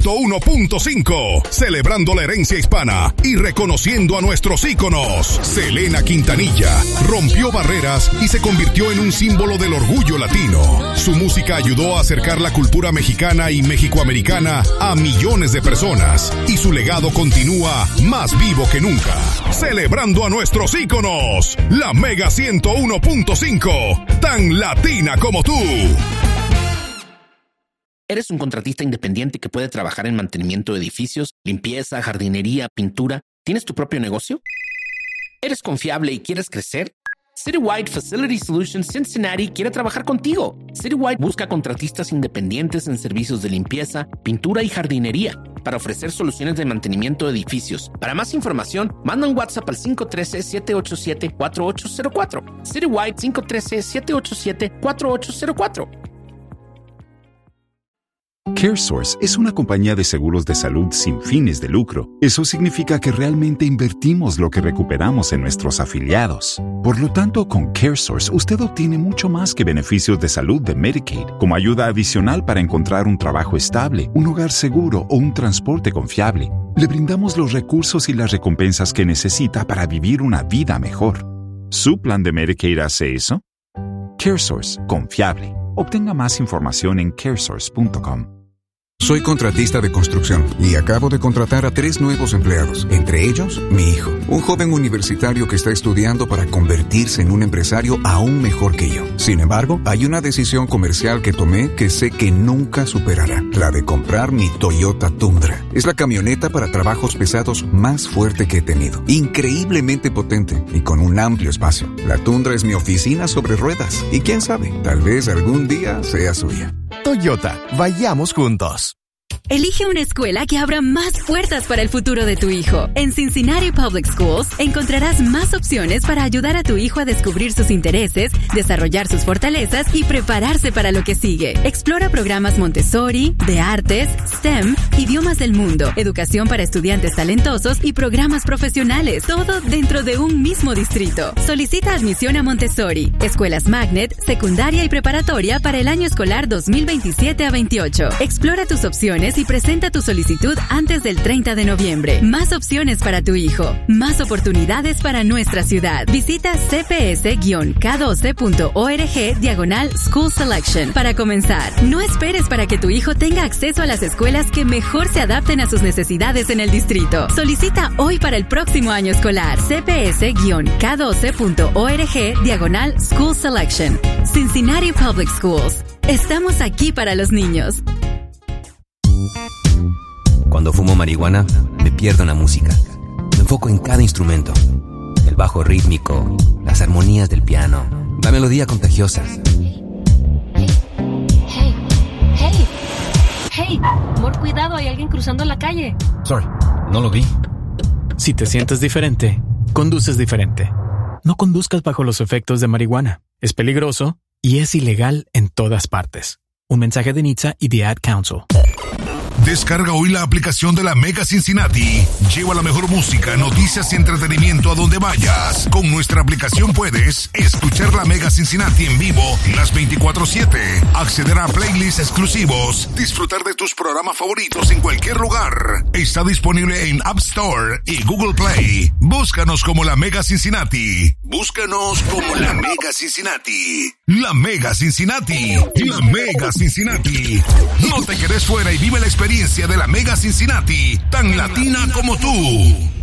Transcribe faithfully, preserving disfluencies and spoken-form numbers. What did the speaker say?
ciento uno punto cinco, celebrando la herencia hispana y reconociendo a nuestros íconos. Selena Quintanilla rompió barreras y se convirtió en un símbolo del orgullo latino. Su música ayudó a acercar la cultura mexicana y mexicoamericana a millones de personas y su legado continúa más vivo que nunca. Celebrando a nuestros íconos, la Mega ciento uno punto cinco, tan latina como tú. ¿Eres un contratista independiente que puede trabajar en mantenimiento de edificios, limpieza, jardinería, pintura? ¿Tienes tu propio negocio? ¿Eres confiable y quieres crecer? Citywide Facility Solutions Cincinnati quiere trabajar contigo. Citywide busca contratistas independientes en servicios de limpieza, pintura y jardinería para ofrecer soluciones de mantenimiento de edificios. Para más información, manda un WhatsApp al cinco uno tres, siete ocho siete, cuatro ocho cero cuatro. Citywide cinco uno tres, siete ocho siete, cuatro ocho cero cuatro. CareSource es una compañía de seguros de salud sin fines de lucro. Eso significa que realmente invertimos lo que recuperamos en nuestros afiliados. Por lo tanto, con CareSource usted obtiene mucho más que beneficios de salud de Medicaid, como ayuda adicional para encontrar un trabajo estable, un hogar seguro o un transporte confiable. Le brindamos los recursos y las recompensas que necesita para vivir una vida mejor. ¿Su plan de Medicaid hace eso? CareSource, confiable. Obtenga más información en caresource punto com. Soy contratista de construcción y acabo de contratar a tres nuevos empleados, entre ellos mi hijo, un joven universitario que está estudiando para convertirse en un empresario aún mejor que yo. Sin embargo, hay una decisión comercial que tomé que sé que nunca superará, la de comprar mi Toyota Tundra. Es la camioneta para trabajos pesados más fuerte que he tenido, increíblemente potente y con un amplio espacio. La Tundra es mi oficina sobre ruedas y quién sabe, tal vez algún día sea suya. Toyota, vayamos juntos. Elige una escuela que abra más puertas para el futuro de tu hijo. En Cincinnati Public Schools encontrarás más opciones para ayudar a tu hijo a descubrir sus intereses, desarrollar sus fortalezas y prepararse para lo que sigue. Explora programas Montessori, de artes, STEM, idiomas del mundo, educación para estudiantes talentosos y programas profesionales, todo dentro de un mismo distrito. Solicita admisión a Montessori, escuelas Magnet, secundaria y preparatoria para el año escolar dos mil veintisiete a veintiocho. Explora tus opciones y presenta tu solicitud antes del treinta de noviembre. Más opciones para tu hijo, más oportunidades para nuestra ciudad. Visita c p s guion k doce punto org diagonal School Selection para comenzar. No esperes para que tu hijo tenga acceso a las escuelas que mejor se adapten a sus necesidades en el distrito. Solicita hoy para el próximo año escolar. c p s guion k doce punto org diagonal School Selection. Cincinnati Public Schools. Estamos aquí para los niños. Cuando fumo marihuana, me pierdo en la música. Me enfoco en cada instrumento. El bajo rítmico, las armonías del piano, la melodía contagiosa. Hey, hey, hey, hey, amor, cuidado, hay alguien cruzando la calle. Sorry, no lo vi. Si te sientes diferente, conduces diferente. No conduzcas bajo los efectos de marihuana. Es peligroso y es ilegal en todas partes. Un mensaje de N H T S A y The Ad Council. Descarga hoy la aplicación de la Mega Cincinnati. Lleva la mejor música, noticias y entretenimiento a donde vayas. Con nuestra aplicación puedes escuchar la Mega Cincinnati en vivo las veinticuatro siete, acceder a playlists exclusivos, disfrutar de tus programas favoritos en cualquier lugar. Está disponible en App Store y Google Play. Búscanos como la Mega Cincinnati. Búscanos como la Mega Cincinnati. La Mega Cincinnati. La Mega Cincinnati. No te quedes fuera y vive la experiencia de la Mega Cincinnati, tan latina como tú.